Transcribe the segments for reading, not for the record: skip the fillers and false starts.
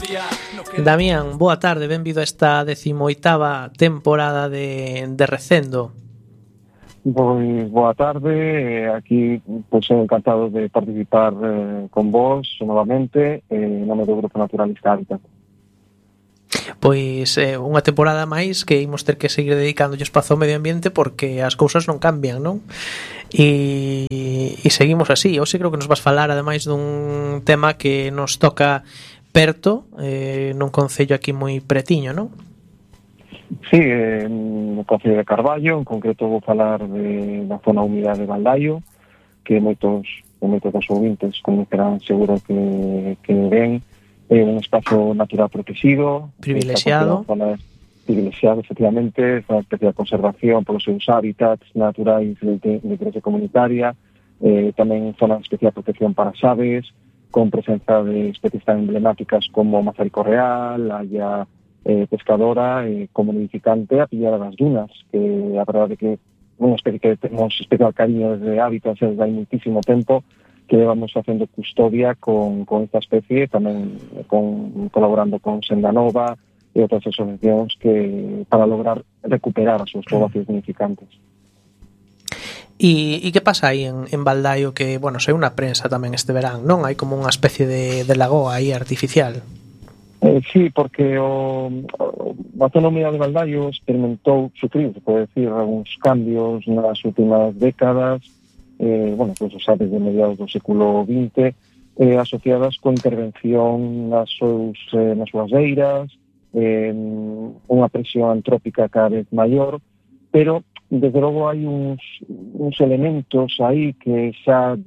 Damián, boa tarde, benvido a esta 18ª temporada de Recendo. Pois boa tarde, aquí pois encantado de participar con vos novamente en nome do Grupo Naturalista Hábitat. Pois unha temporada máis que imos ter que seguir dedicándolle espazo ao medio ambiente porque as cousas non cambian, non? E seguimos así. Hoxe creo que nos vas falar ademais dun tema que nos toca perto, nun concello aquí moi pretiño, non? Sí, no concello de Carballo, en concreto vou falar da zona húmida de Baldaio, que moitos dos ouvintes conocerán seguro que ven. É un espazo natural protegido, privilexiado, efectivamente, unha especie de conservación polos seus hábitats naturais de interese comunitaria, tamén zona de especial protección para as aves, con presenza de especies tan emblemáticas como mazarico real, haya pescadora, como nidificante a pillada das dunas, que a verdade que unha especie que temos especial cariño desde hábitats desde hai muitísimo tempo, que levamos facendo custodia con esta especie, tamén colaborando con Senda Nova e outras asociacións para lograr recuperar as súas poboacións nidificantes. E que pasa aí en Baldaio que, bueno, sei unha prensa tamén este verán, non? Hai como unha especie de lagoa aí artificial. Sí, porque a zona húmida de Baldaio sufriu, se pode decir, algúns cambios nas últimas décadas, pues os aves de mediados do século XX, asociadas coa intervención nas súas eiras, unha presión antrópica cada vez maior, pero desde logo hai uns elementos aí que xa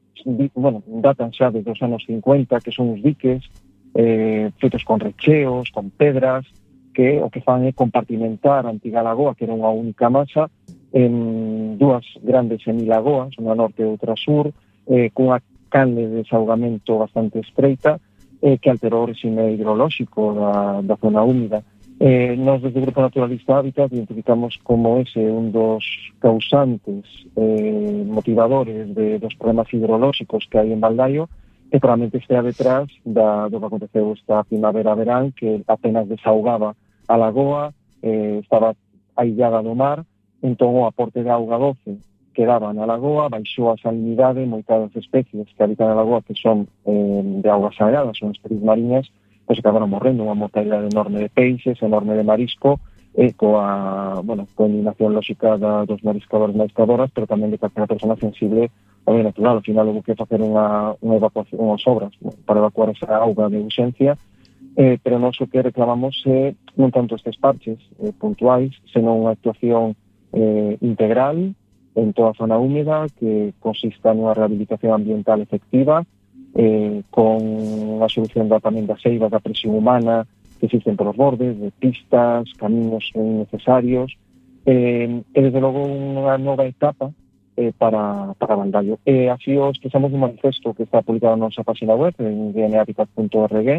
datan xa desde os anos 50, que son os diques feitos con recheos, con pedras, que o que fan é compartimentar a antiga lagoa, que era unha única masa, en dúas grandes semilagoas, unha norte e outra sur, cunha canle de desaugamento bastante estreita, que alterou o regime hidrolóxico da zona húmida. Nós, desde o Grupo Naturalista Hábitat, identificamos como ese un dos causantes motivadores dos problemas hidrolóxicos que hai en Baldaio, e probablemente estea detrás do que aconteceu esta primavera-verán, que apenas desaugaba a lagoa, estaba aillada do mar, entón o aporte de auga doce que daba na lagoa baixou a salinidade, moitas das especies que habitan a lagoa, que son de augas salgadas, son especies mariñas, pois acabaron morrendo, unha mortalidade enorme de peixes, enorme de marisco, coa eliminación lóxica dos mariscadores e mariscadoras, pero tamén de calquera persona sensible ao medio natural. Ao final houve que facer unha evacuación, unhas obras para evacuar esa auga de urxencia, pero nós o que reclamamos é non tanto estes parches puntuais, senón unha actuación integral en toda a zona húmeda que consista nunha rehabilitación ambiental efectiva, con a solución tamén das eivas da presión humana que existen polos bordes, de pistas, caminos innecesarios, e desde logo unha nova etapa para Baldaio. Así o expresamos un manifesto que está publicado na nosa página web, en dnhabitat.org,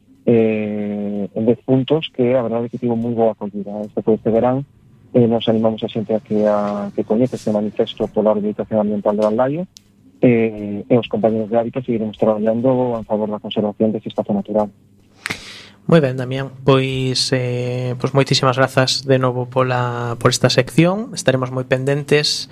en 10 puntos que a verdade é que tivo moi boa acollida. Este verán nos animamos a xente a que coñece este manifesto pola rehabilitación ambiental de Baldaio, e os compañeros de Hábitat seguiremos traballando a favor da conservación deste espazo natural. Moi ben, Damián, pois moitísimas grazas de novo por esta sección. Estaremos moi pendentes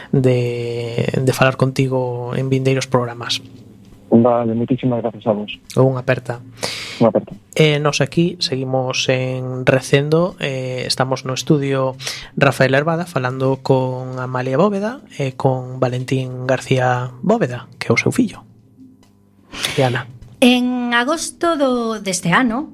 de falar contigo en vindeiros programas. Vale, moitísimas grazas a vos. Unha aperta. Unha aperta. Nos aquí seguimos en Recendo, estamos no estudio Rafael Herbada falando con Amalia Bóveda e con Valentín García Bóveda, que é o seu fillo. E Ana. En agosto deste ano,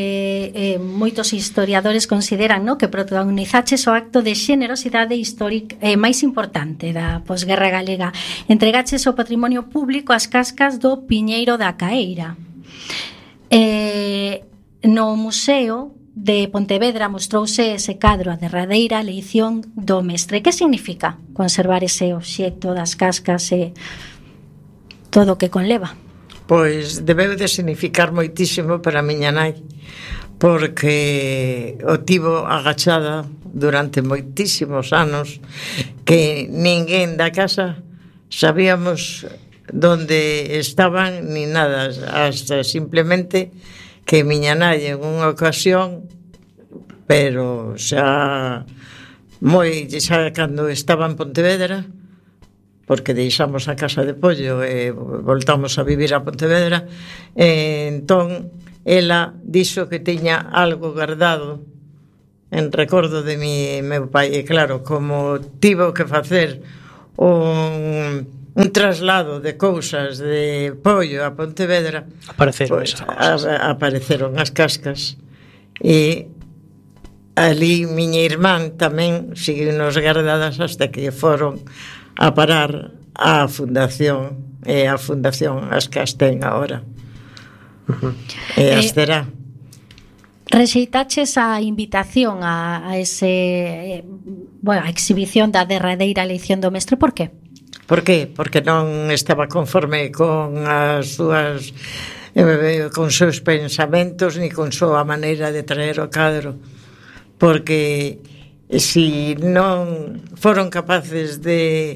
moitos historiadores consideran que protagonizaches o acto de xenerosidade histórica máis importante da posguerra galega. Entregaches ao patrimonio público as cascas do Piñeiro da Caeira. No Museo de Pontevedra mostrouse ese cadro, a derradeira leición do mestre. Que significa conservar ese obxecto das cascas e todo o que conleva? Pois debeu de significar moitísimo para a miña nai, porque o tivo agachada durante moitísimos anos, que ninguén da casa sabíamos donde estaban ni nada, hasta simplemente que miña nai en unha ocasión, pero xa cando estaba en Pontevedra, porque deixamos a casa de Pollo e voltamos a vivir a Pontevedra, entón ela dixo que tiña algo guardado en recordo de meu pai, e claro, como tivo que facer un traslado de cousas de Pollo a Pontevedra, apareceron pues, esas cousas. Apareceron as cascas, e ali miña irmán tamén siguen-nos guardadas hasta que foron a parar a fundación, e a fundación as que as ten agora, e as terá. Rexeitaches a invitación a ese a exhibición da derradeira elección do mestre, por qué? Por qué? Porque non estaba conforme con as súas con seus pensamentos ni con súa maneira de traer o cadro, porque si non foron capaces de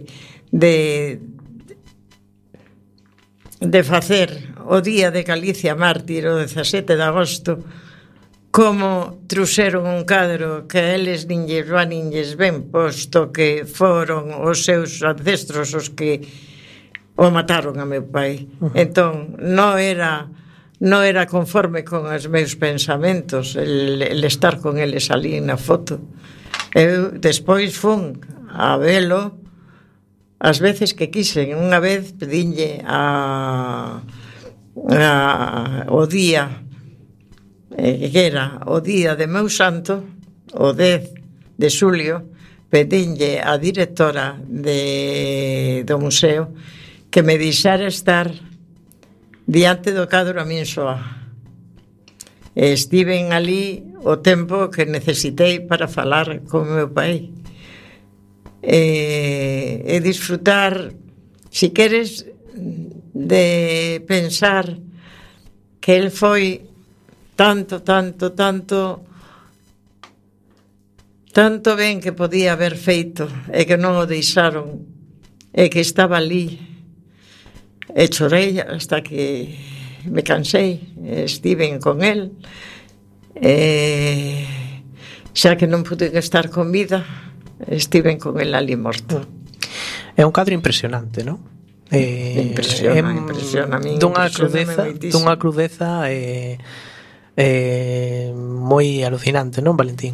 facer o Día de Galicia Mártir o 17 de agosto, como truxeron un cadro que a eles nin lles va nin lles ven, posto que foron os seus ancestros os que o mataron a meu pai. Entón, non era conforme con os meus pensamentos el estar con eles ali na foto. Eu despois fun a velo as veces que quixen. Unha vez pedinlle o día que era o día de meu santo, o 10 de xulio, pedinlle a directora do museo que me deixara estar diante do cadro a min soa. Estiven ali o tempo que necesitei para falar con meu pai e disfrutar, si queres, de pensar que el foi tanto ben que podía haber feito e que non o deixaron, e que estaba ali, e chorei hasta que me cansei. Estiven con el, xa que non pude estar con vida, estiven con el ali morto. É un cadro impresionante, non? Impresiona a min, dunha crudeza moi alucinante, non, Valentín?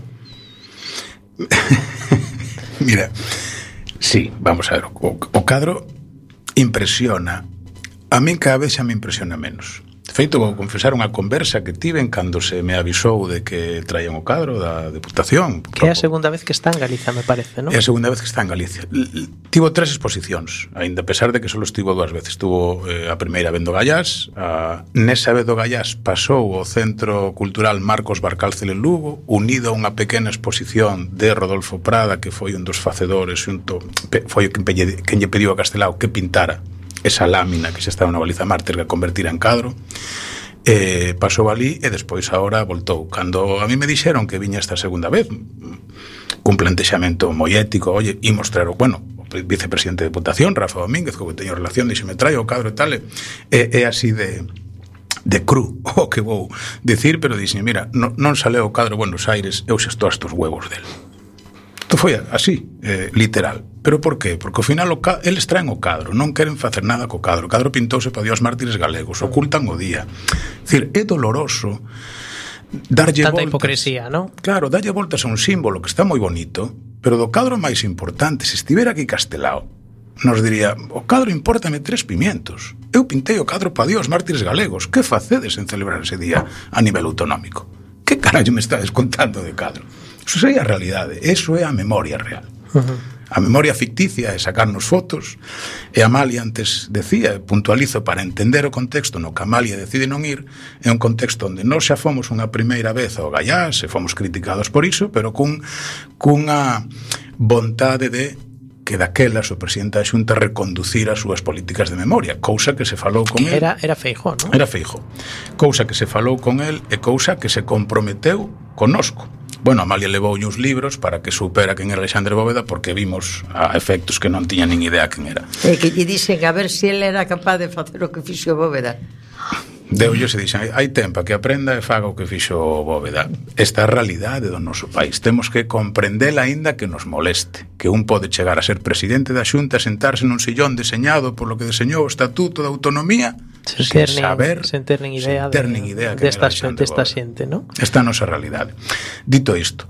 Mira, sí, vamos a ver, o cadro impresiona. A min cada vez xa me impresiona menos. De feito, vou confesar unha conversa que tiven cando se me avisou de que traían o cadro da Deputación. Que é a segunda vez que está en Galiza, me parece, non? É a segunda vez que está en Galicia. Tivo 3 exposicións, aínda a pesar de que só estivo 2 veces. Tuvo a primeira vez do Gallás, nesa vez do Gallás pasou ao Centro Cultural Marcos Barcalcel en Lugo, unido a unha pequena exposición de Rodolfo Prada, que foi un dos facedores, foi quen lle pediu a Castelao que pintara esa lámina que xa estaba na baliza Mártir, que convertira en cadro. Pasou ali e despois agora voltou. Cando a mí me dixeron que viña esta segunda vez, cun plantexamento moi ético, oye, e mostrar o vicepresidente de Deputación, Rafa Domínguez, co que teño relación, dixeme, trae o cadro e tal, é así de cru o que vou dicir, pero dixeme, mira, non saleu o cadro Buenos Aires, eu xa estou hasta os huevos del. Isto foi así, literal. Pero por qué? Porque ao final eles traen o cadro, non queren facer nada co cadro. O cadro pintouse para Dios Mártires galegos, ocultan o día. É dicir, é doloroso darlle tanta voltas. Hipocresía, non? Claro, darlle voltas a un símbolo que está moi bonito, pero do cadro máis importante, se estivera aquí Castelao, nos diría, o cadro importame 3 pimientos. Eu pintei o cadro para Dios Mártires galegos. Que facedes en celebrar ese día a nivel autonómico? Que carallo me estades contando de cadro? Eso é a realidade, eso é a memoria real. A memoria ficticia é sacarnos fotos, e Amalia antes decía, puntualizo, para entender o contexto no que Amalia decide non ir, é un contexto onde nós xa fomos unha primeira vez ao Gallás e fomos criticados por iso, pero cunha vontade de que daquelas o presidente da Xunta reconducir as súas políticas de memoria, cousa que se falou con el. Era Feijóo, non? Era Feijóo. Cousa que se falou con el e cousa que se comprometeu connosco. Bueno, Amalia levou uns libros para que supera quen era Alexandre Bóveda, porque vimos a efectos que non tiña nin idea quen era. E que lle dixen a ver se ele era capaz de facer o que fixo Bóveda. Deulle se dixen, hai tempo que aprenda e faga o que fixo Bóveda. Esta é a realidade do noso país. Temos que comprendela aínda que nos moleste. Que un pode chegar a ser presidente da Xunta e sentarse nun sillón deseñado por lo que deseñou o Estatuto da Autonomía sen ter nin idea desta xente, non? Esta é a nosa realidade. Dito isto,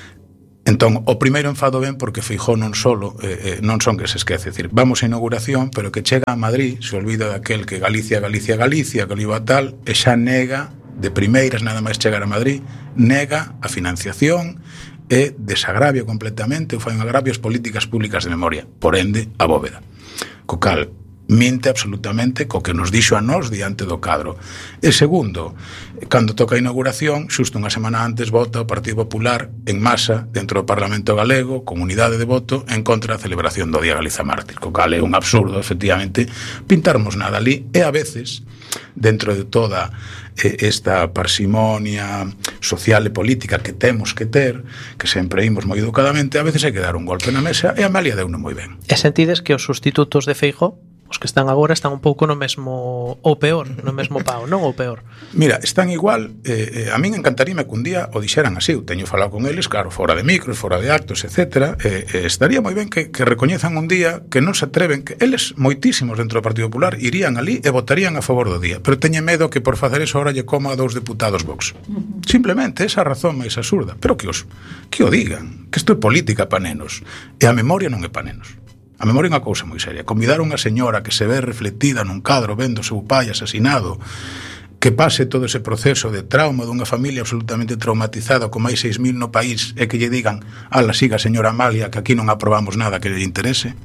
entón, o primeiro enfado ben porque Feijóo non solo non son que se esquece, decir, vamos a inauguración, pero que chega a Madrid, se olvida daquel que Galicia, que lo iba tal, e xa nega, de primeiras nada máis chegar a Madrid, nega a financiación e desagravia completamente ou fai un agravio as políticas públicas de memoria, por ende, a Bóveda. Co cal, minte absolutamente co que nos dixo a nós diante do cadro. E segundo, cando toca a inauguración, xusto unha semana antes vota o Partido Popular en masa dentro do Parlamento Galego, con unidade de voto, en contra da celebración do Día Galiza Mártir, co cal é un absurdo, efectivamente, pintarmos nada ali, e a veces, dentro de toda esta parsimonia social e política que temos que ter, que sempre imos moi educadamente, a veces hai que dar un golpe na mesa, e Amalia deuno moi ben. E sentides que os sustitutos de Feijóo, os que están agora, están un pouco no mesmo, ou peor, no mesmo pao, non ou peor? Mira, están igual, a min encantaríame que un día o dixeran así, eu teño falado con eles, claro, fora de micros, fora de actos, etcétera, estaría moi ben que recoñezan un día que non se atreven, que eles, moitísimos dentro do Partido Popular, irían ali e votarían a favor do día, pero teñen medo que por facer eso ahora lle coma a 2 deputados Vox. Simplemente, esa razón máis absurda, pero que o digan, que isto é política pa nenos, e a memoria non é pa nenos. A memoria é unha cousa moi seria. Convidar a unha señora que se ve reflectida nun cadro vendo o seu pai asesinado, que pase todo ese proceso de trauma dunha familia absolutamente traumatizada con máis 6.000 no país e que lle digan, ala, siga señora Amalia, que aquí non aprobamos nada que lle interese.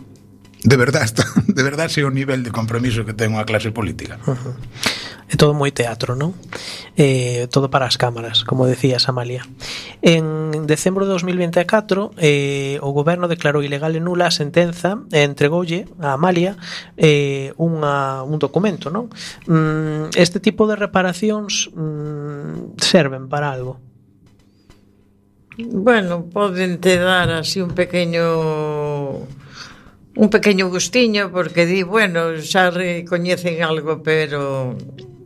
De verdade, ese é o nivel de compromiso que ten unha clase política. É todo moi teatro, non? Todo para as cámaras, como decías, Amalia. En decembro de 2024 o goberno declarou ilegal e nula a sentenza e entregoulle a Amalia un documento, non? Este tipo de reparacións serven para algo? Bueno, poden te dar así un pequeño gustiño, porque di, bueno, xa recoñecen algo, pero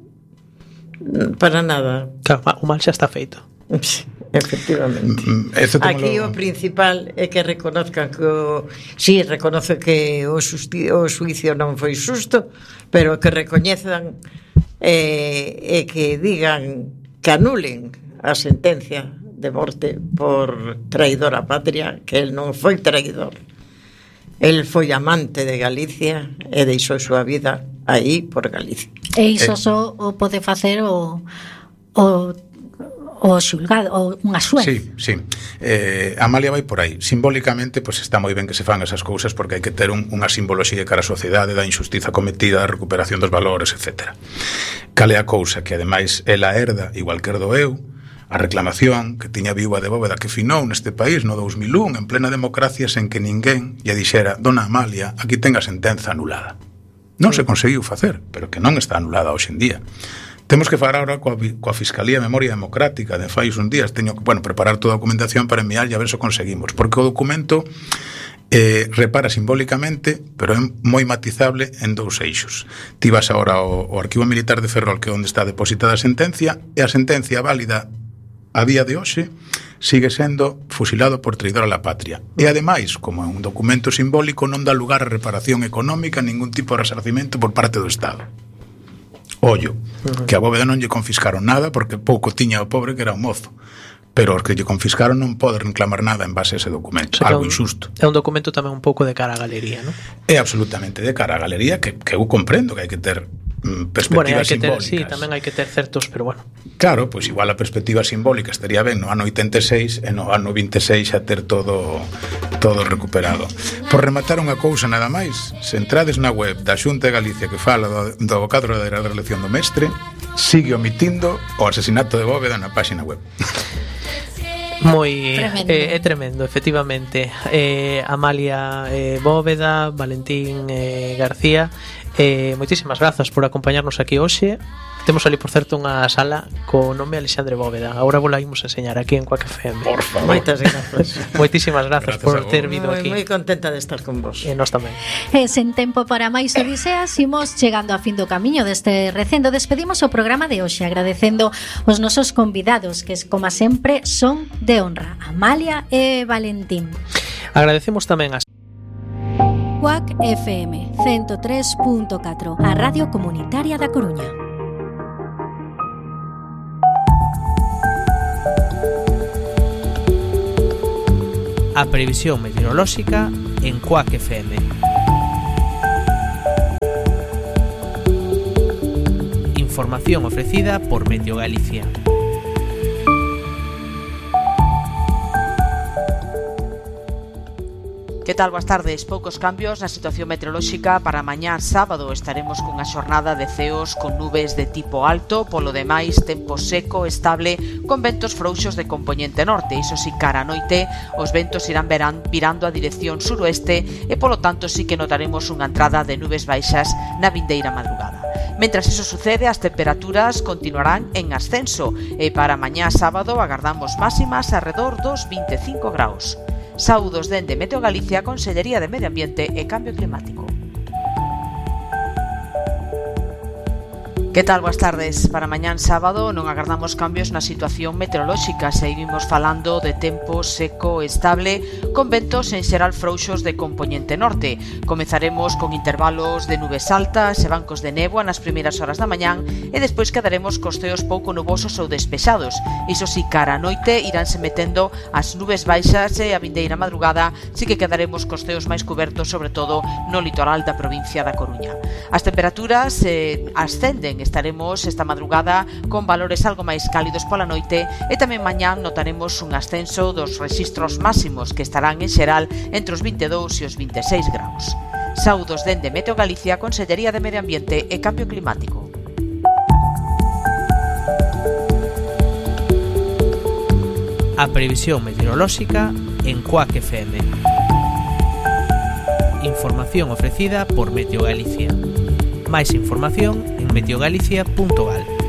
para nada. Claro, o mal xa está feito. Sí, efectivamente. Aquí o principal é que reconozcan que reconoce que o xuicio non foi xusto, pero que recoñezan e que digan, que anulen a sentencia de morte por traidor á patria, que el non foi traidor. El foi amante de Galicia e deixou a súa vida aí por Galicia. E iso só o pode facer o xulgado, ou unha xuez. Sí. Amalia vai por aí. Simbólicamente, pues está moi ben que se fan esas cousas, porque hai que ter unha simboloxía cara a sociedade da injustiza cometida, da recuperación dos valores, etc. Cale a cousa que, ademais, ela herda, igual que herdo eu, a reclamación que tiña viúva de Bóveda que finou neste país no 2001 en plena democracia sen que ninguén lle dixera, dona Amalia, aquí ten a sentenza anulada. Non se conseguiu facer, pero que non está anulada hoxe en día. Temos que falar agora coa Fiscalía de Memoria Democrática de fai uns días. Teño que, preparar toda a documentación para enviar e a ver se o conseguimos, porque o documento repara simbólicamente, pero é moi matizable en 2 eixos. Ti vas agora ao Arquivo Militar de Ferrol, que é onde está depositada a sentencia, e a sentencia válida a día de hoxe sigue sendo fusilado por traidor a la patria. E ademais, como é un documento simbólico, non dá lugar a reparación económica, ningún tipo de resarcimento por parte do Estado. Ollo, que a Bóveda non lle confiscaron nada porque pouco tiña o pobre que era un mozo. Pero os que lle confiscaron non poden reclamar nada en base a ese documento, algo injusto. É un documento tamén un pouco de cara a galería, non? É absolutamente de cara a galería, que eu comprendo que hai que ter perspectivas simbólicas. Sí, tamén hai que ter certos, pero bueno. Claro, pois igual a perspectiva simbólica estaría ben no ano 86 e no ano 26 a ter todo recuperado. Por rematar unha cousa nada máis, se entrades na web da Xunta de Galicia que fala do cadro da reelección do mestre, sigue omitindo o asesinato de Bóveda na páxina web. É tremendo, efectivamente. Amalia Bóveda, Valentín García, moitísimas grazas por acompañarnos aquí hoxe. Temos ali, por certo, unha sala co nome Alexandre Bóveda. Agora vos la imos enseñar aquí en Quack FM. Por favor. Moitas grazas. Moitísimas grazas por ter vindo Moi, aquí. moi contenta de estar con vos. E nós tamén. E sen tempo para máis odiseas, imos chegando a fin do camiño deste recendo. Despedimos o programa de hoxe agradecendo os nosos convidados, que como sempre son de honra, Amalia e Valentín. Agradecemos tamén as Quack FM 103.4, a Radio Comunitaria da Coruña. a previsión meteorolóxica en Quack FM. Información ofrecida por Meteo Galicia. Que tal? Boas tardes. Poucos cambios na situación meteorolóxica para mañá sábado. Estaremos cunha xornada de ceos con nubes de tipo alto, polo demais tempo seco, estable, con ventos frouxos de compoñente norte. Iso si, cara a noite, os ventos irán virando a dirección suroeste e polo tanto sí que notaremos unha entrada de nubes baixas na vindeira madrugada. Mentras iso sucede, as temperaturas continuarán en ascenso e para mañá sábado agardamos máximas arredor dos 25 graus. Saúdos dende Meteo Galicia, Consellería de Medio Ambiente e Cambio Climático. Que tal? Boas tardes. Para mañán sábado non agardamos cambios na situación meteorolóxica. Seguimos falando de tempo seco estable, con ventos en xeral frouxos de compoñente norte. Comezaremos con intervalos de nubes altas e bancos de néboa nas primeiras horas da mañán e despois quedaremos costeos pouco nubosos ou despexados. Iso si, cara a noite iránse metendo as nubes baixas e a vindeira madrugada si que quedaremos costeos máis cubertos, sobre todo no litoral da provincia da Coruña. As temperaturas ascenden. Estaremos esta madrugada con valores algo máis cálidos pola noite e tamén mañán notaremos un ascenso dos rexistros máximos que estarán en xeral entre os 22 e os 26 graus. Saúdos dende Meteo Galicia, Consellería de Medio Ambiente e Cambio Climático. A previsión meteorolóxica en Quack FM. Información ofrecida por Meteo Galicia. Máis información en meteogalicia.gal.